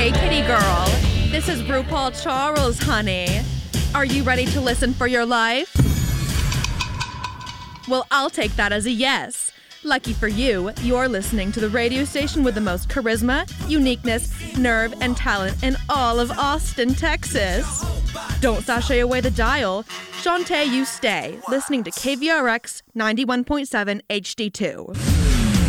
Hey, kitty girl. This is RuPaul Charles, honey. Are you ready to listen for your life? Well, I'll take that as a yes. Lucky for you, you're listening to the radio station with the most charisma, uniqueness, nerve, and talent in all of Austin, Texas. Don't sashay away the dial. Shantae, you stay, listening to KVRX 91.7 HD2.